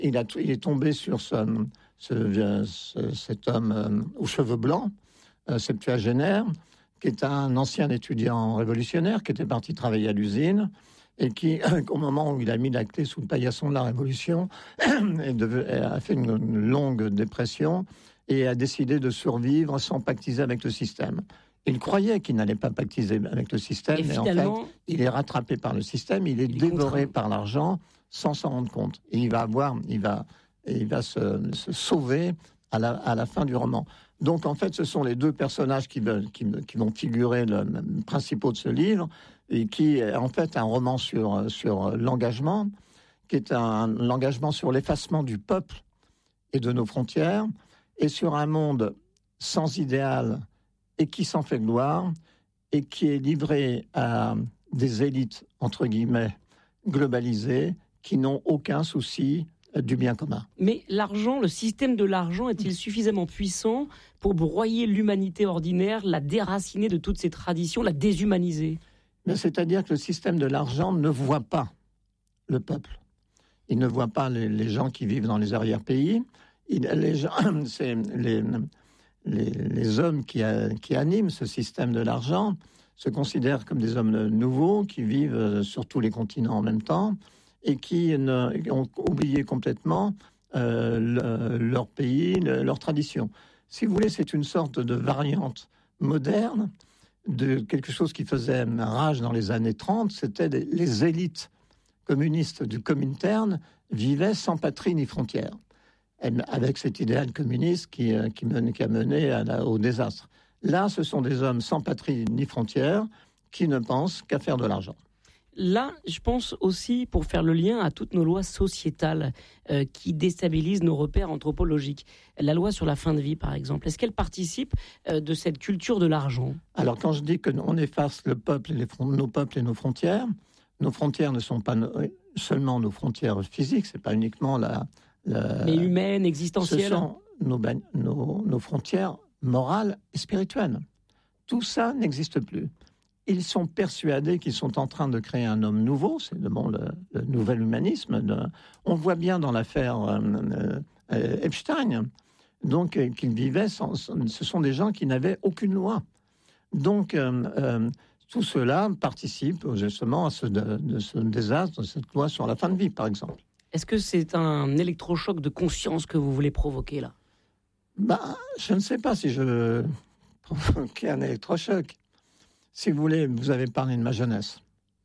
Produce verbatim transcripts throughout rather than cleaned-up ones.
il, a, il est tombé sur ce, ce, ce, cet homme euh, aux cheveux blancs, euh, septuagénaire, qui est un ancien étudiant révolutionnaire, qui était parti travailler à l'usine, et qui, au moment où il a mis la clé sous le paillasson de la Révolution, a fait une longue dépression et a décidé de survivre sans pactiser avec le système. Il croyait qu'il n'allait pas pactiser avec le système, et mais finalement, en fait, il est rattrapé par le système, il est il dévoré contraint. par l'argent sans s'en rendre compte. Et il va avoir, il va, il va se, se sauver à la, à la fin du roman. Donc, en fait, ce sont les deux personnages qui, veulent, qui, qui vont figurer le, le principaux de ce livre, et qui est en fait un roman sur, sur l'engagement, qui est un, l'engagement sur l'effacement du peuple et de nos frontières, et sur un monde sans idéal et qui s'en fait gloire, et qui est livré à des élites, entre guillemets, globalisées, qui n'ont aucun souci du bien commun. Mais l'argent, le système de l'argent est-il suffisamment puissant pour broyer l'humanité ordinaire, la déraciner de toutes ses traditions, la déshumaniser ? Mais c'est-à-dire que le système de l'argent ne voit pas le peuple. Il ne voit pas les, les gens qui vivent dans les arrière-pays. Il, les, gens, c'est les, les, les hommes qui, a, qui animent ce système de l'argent se considèrent comme des hommes nouveaux qui vivent sur tous les continents en même temps et qui ne, ont oublié complètement euh, le, leur pays, le, leur tradition. Si vous voulez, c'est une sorte de variante moderne de quelque chose qui faisait rage dans les années trente, c'était des, les élites communistes du Comintern vivaient sans patrie ni frontières, avec cet idéal communiste qui, qui, mène, qui a mené à la, au désastre. Là, ce sont des hommes sans patrie ni frontières qui ne pensent qu'à faire de l'argent. Là, je pense aussi, pour faire le lien à toutes nos lois sociétales euh, qui déstabilisent nos repères anthropologiques. La loi sur la fin de vie, par exemple, est-ce qu'elle participe euh, de cette culture de l'argent ? Alors, quand je dis qu'on efface le peuple et les, nos peuples et nos frontières, nos frontières ne sont pas no, seulement nos frontières physiques, c'est pas uniquement la... la Mais humaines, existentielles. Ce sont nos, nos, nos frontières morales et spirituelles. Tout ça n'existe plus. Ils sont persuadés qu'ils sont en train de créer un homme nouveau, c'est bon, le, le nouvel humanisme. De, on voit bien dans l'affaire euh, euh, Epstein, donc euh, qu'ils vivaient, sans, ce sont des gens qui n'avaient aucune loi. Donc euh, euh, tout cela participe justement à ce, de, de ce désastre, de cette loi sur la fin de vie, par exemple. Est-ce que c'est un électrochoc de conscience que vous voulez provoquer là ? Bah, je ne sais pas si je veux provoquer un électrochoc. Si vous voulez, vous avez parlé de ma jeunesse.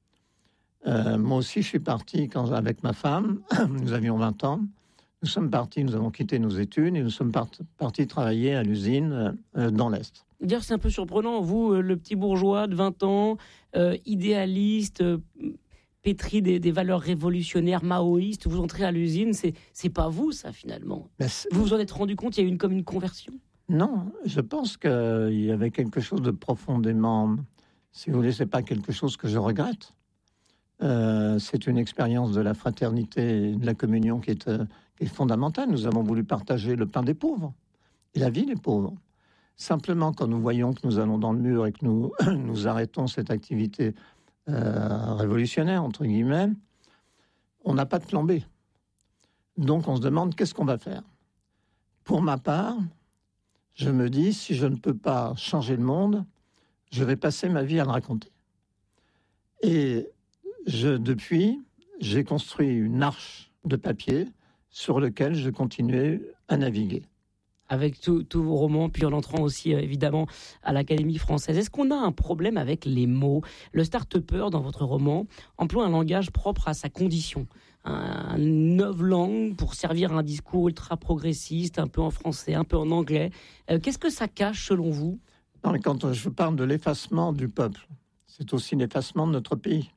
Euh, moi aussi, je suis parti quand, avec ma femme. Nous avions vingt ans. Nous sommes partis, nous avons quitté nos études et nous sommes part, partis travailler à l'usine euh, dans l'Est. Dire c'est un peu surprenant, vous, euh, le petit bourgeois de vingt ans, euh, idéaliste, euh, pétri des, des valeurs révolutionnaires, maoïstes, vous entrez à l'usine, c'est, c'est pas vous, ça, finalement. Vous vous en êtes rendu compte, il y a eu une, comme une conversion ? Non, je pense qu'il y avait quelque chose de profondément... Si vous voulez, c'est pas quelque chose que je regrette. Euh, c'est une expérience de la fraternité et de la communion qui est, euh, qui est fondamentale. Nous avons voulu partager le pain des pauvres et la vie des pauvres. Simplement, quand nous voyons que nous allons dans le mur et que nous, nous arrêtons cette activité euh, révolutionnaire, entre guillemets, on n'a pas de plan B. Donc, on se demande qu'est-ce qu'on va faire. Pour ma part, je me dis, si je ne peux pas changer le monde, je vais passer ma vie à le raconter. Et je, depuis, j'ai construit une arche de papier sur laquelle je continuais à naviguer. Avec tous vos romans, puis en entrant aussi euh, évidemment à l'Académie française. Est-ce qu'on a un problème avec les mots ? Le start-upper, dans votre roman, emploie un langage propre à sa condition. Un, une novlangue pour servir un discours ultra-progressiste, un peu en français, un peu en anglais. Euh, qu'est-ce que ça cache selon vous ? Non, mais quand je parle de l'effacement du peuple, c'est aussi l'effacement de notre pays.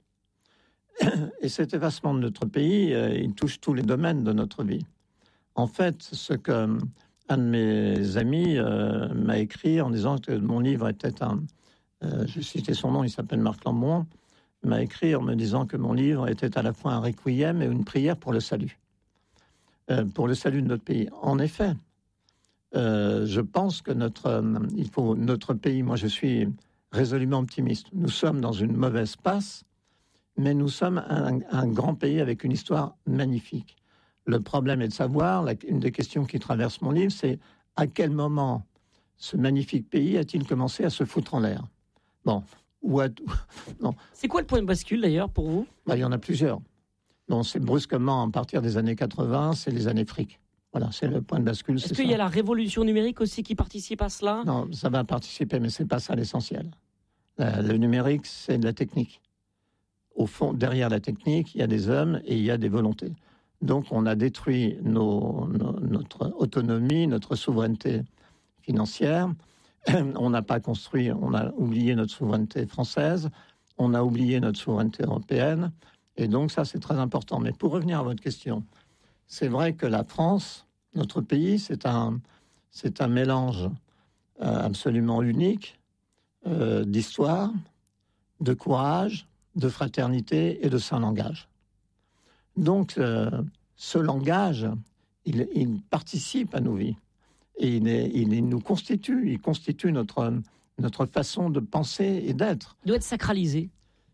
Et cet effacement de notre pays, euh, il touche tous les domaines de notre vie. En fait, ce que un de mes amis euh, m'a écrit en disant que mon livre était un... Euh, je citais son nom, il s'appelle Marc Lambon, m'a écrit en me disant que mon livre était à la fois un requiem et une prière pour le salut. Euh, pour le salut de notre pays. En effet, euh, je pense que notre, euh, il faut, notre pays, moi je suis résolument optimiste, nous sommes dans une mauvaise passe, mais nous sommes un, un grand pays avec une histoire magnifique. Le problème est de savoir, la, une des questions qui traverse mon livre, c'est à quel moment ce magnifique pays a-t-il commencé à se foutre en l'air ? Bon, ou à, non. C'est quoi le point de bascule d'ailleurs pour vous ? Bah, il y en a plusieurs. Bon, c'est brusquement, à partir des années quatre-vingts, c'est les années fric. Voilà, c'est le point de bascule. Est-ce qu'il y a la révolution numérique aussi qui participe à cela ? Non, ça va participer, mais c'est pas ça l'essentiel. Euh, le numérique, c'est de la technique. Au fond, derrière la technique, il y a des hommes et il y a des volontés. Donc, on a détruit nos, nos, notre autonomie, notre souveraineté financière. On n'a pas construit, on a oublié notre souveraineté française, on a oublié notre souveraineté européenne. Et donc, ça, c'est très important. Mais pour revenir à votre question, c'est vrai que la France, notre pays, c'est un, c'est un mélange euh, absolument unique euh, d'histoire, de courage, de fraternité et de saint langage. Donc, euh, ce langage, il, il participe à nos vies et il, est, il nous constitue, il constitue notre, notre façon de penser et d'être. Il doit être sacralisé.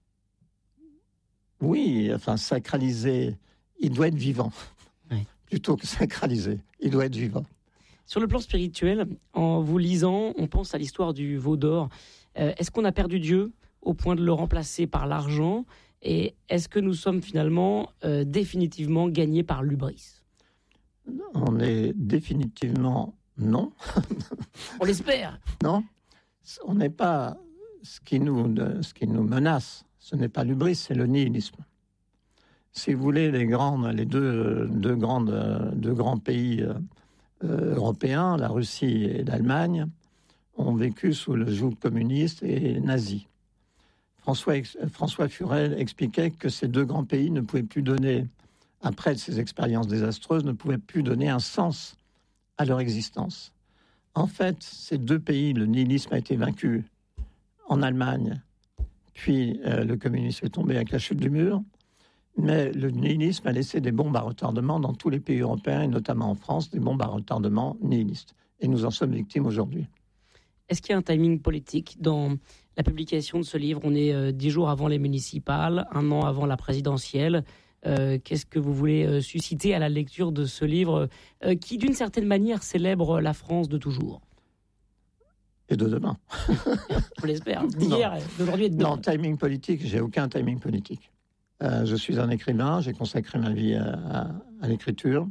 Oui, enfin, sacralisé, il doit être vivant. Oui. Plutôt que sacralisé, il doit être vivant. Sur le plan spirituel, en vous lisant, on pense à l'histoire du veau d'or. Euh, est-ce qu'on a perdu Dieu au point de le remplacer par l'argent ? Et est-ce que nous sommes finalement euh, définitivement gagnés par l'hubris ? On est définitivement non. On l'espère. Non, on n'est pas ce qui nous, ce qui nous menace. Ce n'est pas l'hubris, c'est le nihilisme. Si vous voulez, les grandes, les deux, deux grandes, deux grands pays euh, européens, la Russie et l'Allemagne, ont vécu sous le joug communiste et nazi. François, François Furel expliquait que ces deux grands pays ne pouvaient plus donner, après ces expériences désastreuses, ne pouvaient plus donner un sens à leur existence. En fait, ces deux pays, le nihilisme a été vaincu en Allemagne, puis euh, le communisme est tombé avec la chute du mur, mais le nihilisme a laissé des bombes à retardement dans tous les pays européens, et notamment en France, des bombes à retardement nihilistes. Et nous en sommes victimes aujourd'hui. Est-ce qu'il y a un timing politique dans la publication de ce livre ? On est euh, dix jours avant les municipales, un an avant la présidentielle. Euh, qu'est-ce que vous voulez euh, susciter à la lecture de ce livre euh, qui, d'une certaine manière, célèbre la France de toujours ? Et de demain. On l'espère. D'hier, d'aujourd'hui et de demain. Non, timing politique, j'ai aucun timing politique. Euh, je suis un écrivain, j'ai consacré ma vie à, à, à l'écriture.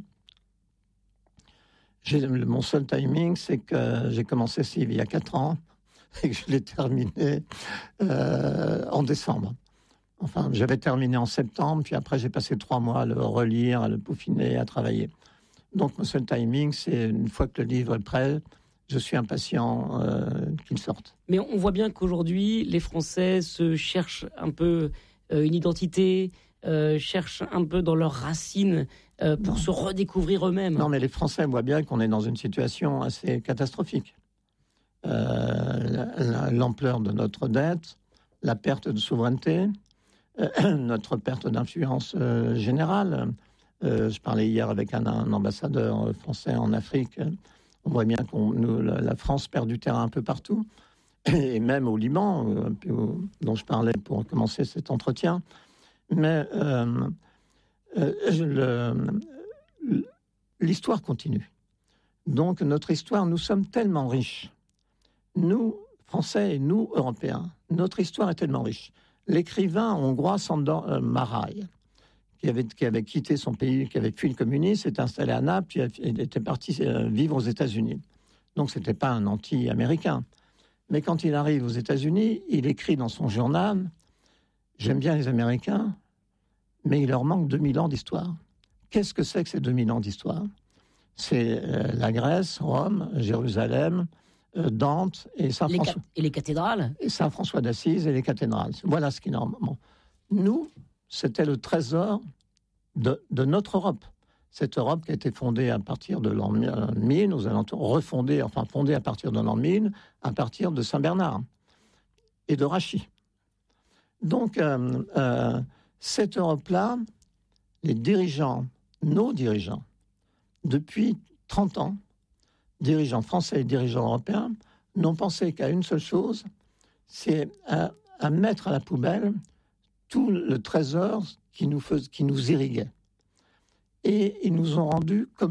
J'ai, mon seul timing, c'est que j'ai commencé ce livre il y a quatre ans et que je l'ai terminé euh, en décembre. Enfin, j'avais terminé en septembre, puis après j'ai passé trois mois à le relire, à le peaufiner, à travailler. Donc mon seul timing, c'est une fois que le livre est prêt, je suis impatient euh, qu'il sorte. Mais on voit bien qu'aujourd'hui, les Français se cherchent un peu euh, une identité, euh, cherchent un peu dans leurs racines euh, pour non. se redécouvrir eux-mêmes. Non, mais les Français voient bien qu'on est dans une situation assez catastrophique. Euh, l'ampleur de notre dette, la perte de souveraineté, euh, notre perte d'influence euh, générale. Euh, je parlais hier avec un, un ambassadeur français en Afrique. On voit bien que la France perd du terrain un peu partout, et même au Liban, euh, dont je parlais pour commencer cet entretien. Mais euh, euh, le, l'histoire continue. Donc notre histoire, nous sommes tellement riches. Nous, Français et nous, Européens, notre histoire est tellement riche. L'écrivain hongrois Sándor euh, Márai, qui avait, qui avait quitté son pays, qui avait fui le communisme, s'est installé à Naples, puis il était parti euh, vivre aux États-Unis. Donc ce n'était pas un anti-américain. Mais quand il arrive aux États-Unis, il écrit dans son journal « J'aime bien les Américains, mais il leur manque deux mille ans d'histoire. » Qu'est-ce que c'est que ces deux mille ans d'histoire ? C'est euh, la Grèce, Rome, Jérusalem, euh, Dante et Saint-François. Les ca- et les cathédrales. Et Saint-François d'Assise et les cathédrales. Voilà ce qui normalement. Nous, c'était le trésor de, de notre Europe. Cette Europe qui a été fondée à partir de l'an mille, aux alentours, refondée, enfin fondée à partir de l'an mille, à partir de Saint-Bernard et de Rachis. Donc, euh, euh, cette Europe-là, les dirigeants, nos dirigeants, depuis trente ans, dirigeants français et dirigeants européens, n'ont pensé qu'à une seule chose, c'est à, à mettre à la poubelle tout le trésor qui nous, fais, qui nous irriguait. et ils nous ont rendus comme